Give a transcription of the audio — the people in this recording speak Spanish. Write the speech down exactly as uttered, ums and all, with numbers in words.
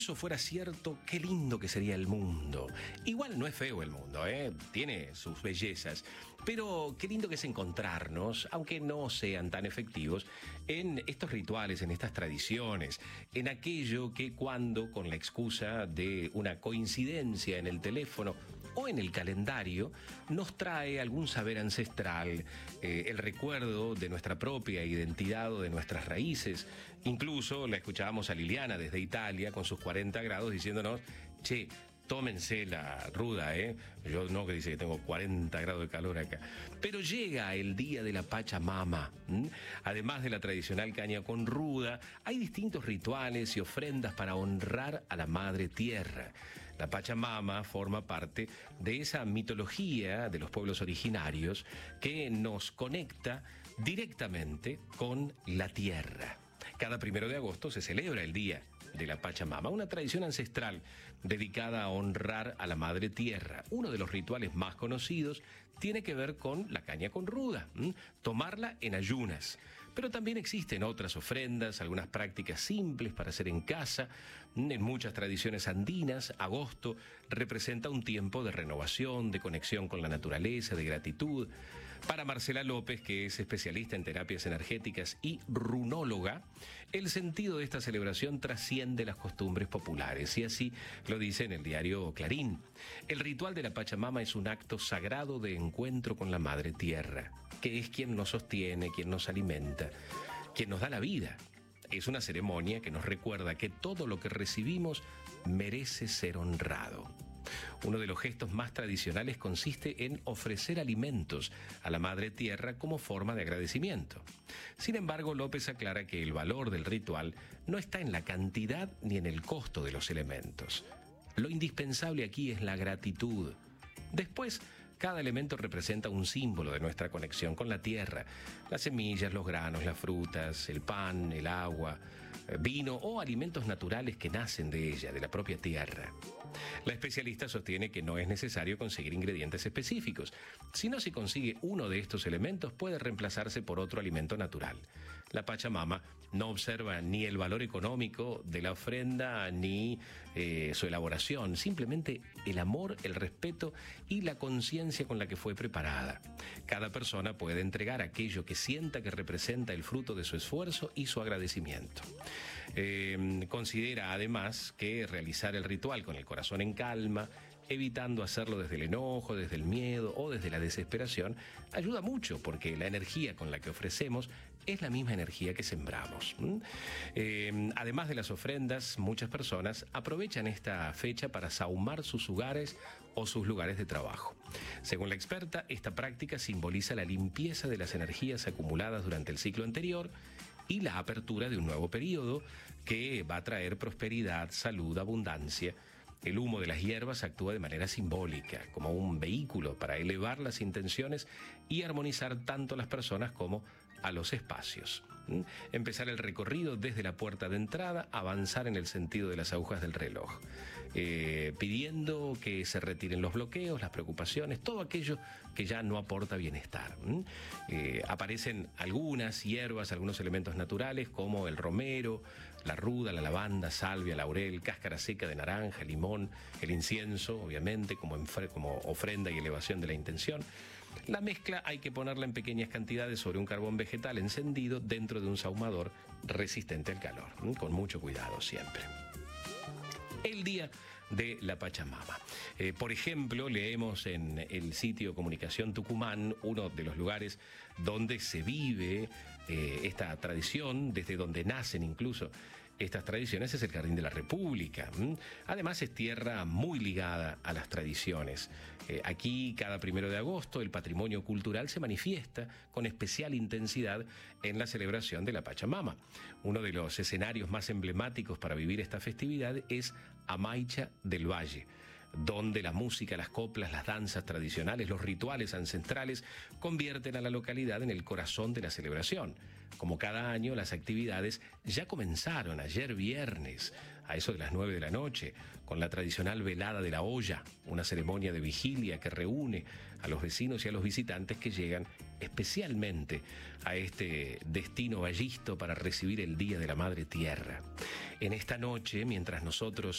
eso fuera cierto, qué lindo que sería el mundo. Igual no es feo el mundo, ¿eh? Tiene sus bellezas, pero qué lindo que es encontrarnos, aunque no sean tan efectivos, en estos rituales, en estas tradiciones, en aquello que cuando, con la excusa de una coincidencia en el teléfono o en el calendario, nos trae algún saber ancestral, eh, el recuerdo de nuestra propia identidad o de nuestras raíces. Incluso la escuchábamos a Liliana desde Italia con sus cuarenta grados diciéndonos, che, tómense la ruda, ¿eh? Yo no, que dice que tengo cuarenta grados de calor acá. Pero llega el día de la Pachamama. ¿m? Además de la tradicional caña con ruda, hay distintos rituales y ofrendas para honrar a la Madre Tierra. La Pachamama forma parte de esa mitología de los pueblos originarios que nos conecta directamente con la tierra. Cada primero de agosto se celebra el Día de la Pachamama, una tradición ancestral dedicada a honrar a la Madre Tierra. Uno de los rituales más conocidos tiene que ver con la caña con ruda, ¿m? tomarla en ayunas. Pero también existen otras ofrendas, algunas prácticas simples para hacer en casa. En muchas tradiciones andinas, agosto representa un tiempo de renovación, de conexión con la naturaleza, de gratitud. Para Marcela López, que es especialista en terapias energéticas y runóloga, el sentido de esta celebración trasciende las costumbres populares, y así lo dice en el diario Clarín. El ritual de la Pachamama es un acto sagrado de encuentro con la Madre Tierra, que es quien nos sostiene, quien nos alimenta, quien nos da la vida. Es una ceremonia que nos recuerda que todo lo que recibimos merece ser honrado. Uno de los gestos más tradicionales consiste en ofrecer alimentos a la Madre Tierra como forma de agradecimiento. Sin embargo, López aclara que el valor del ritual no está en la cantidad ni en el costo de los elementos. Lo indispensable aquí es la gratitud. Después, cada elemento representa un símbolo de nuestra conexión con la tierra. Las semillas, los granos, las frutas, el pan, el agua, vino o alimentos naturales que nacen de ella, de la propia tierra. La especialista sostiene que no es necesario conseguir ingredientes específicos. Si no se consigue uno de estos elementos, puede reemplazarse por otro alimento natural. La Pachamama no observa ni el valor económico de la ofrenda ni eh, su elaboración, simplemente el amor, el respeto y la conciencia con la que fue preparada. Cada persona puede entregar aquello que sienta que representa el fruto de su esfuerzo y su agradecimiento. Eh, considera además que realizar el ritual con el corazón en calma, evitando hacerlo desde el enojo, desde el miedo o desde la desesperación, ayuda mucho porque la energía con la que ofrecemos es la misma energía que sembramos. ¿Mm? Eh, además de las ofrendas, muchas personas aprovechan esta fecha para sahumar sus hogares o sus lugares de trabajo. Según la experta, esta práctica simboliza la limpieza de las energías acumuladas durante el ciclo anterior y la apertura de un nuevo periodo que va a traer prosperidad, salud, abundancia. El humo de las hierbas actúa de manera simbólica, como un vehículo para elevar las intenciones y armonizar tanto a las personas como a los espacios. ¿Mm? Empezar el recorrido desde la puerta de entrada, avanzar en el sentido de las agujas del reloj, eh, pidiendo que se retiren los bloqueos, las preocupaciones, todo aquello que ya no aporta bienestar. ¿Mm? Eh, aparecen algunas hierbas, algunos elementos naturales como el romero, la ruda, la lavanda, salvia, laurel, cáscara seca de naranja, limón, el incienso, obviamente, como, como ofrenda y elevación de la intención. La mezcla hay que ponerla en pequeñas cantidades sobre un carbón vegetal encendido dentro de un sahumador resistente al calor, ¿m? Con mucho cuidado siempre. El día de la Pachamama. Eh, por ejemplo, leemos en el sitio Comunicación Tucumán, uno de los lugares donde se vive eh, esta tradición, desde donde nacen incluso estas tradiciones, es el Jardín de la República. ¿m? Además, es tierra muy ligada a las tradiciones. Eh, aquí, cada primero de agosto, el patrimonio cultural se manifiesta con especial intensidad en la celebración de la Pachamama. Uno de los escenarios más emblemáticos para vivir esta festividad es Amaicha del Valle, donde la música, las coplas, las danzas tradicionales, los rituales ancestrales convierten a la localidad en el corazón de la celebración. Como cada año, las actividades ya comenzaron ayer viernes, a eso de las nueve de la noche, con la tradicional velada de la olla, una ceremonia de vigilia que reúne a los vecinos y a los visitantes que llegan especialmente a este destino vallisto para recibir el Día de la Madre Tierra. En esta noche, mientras nosotros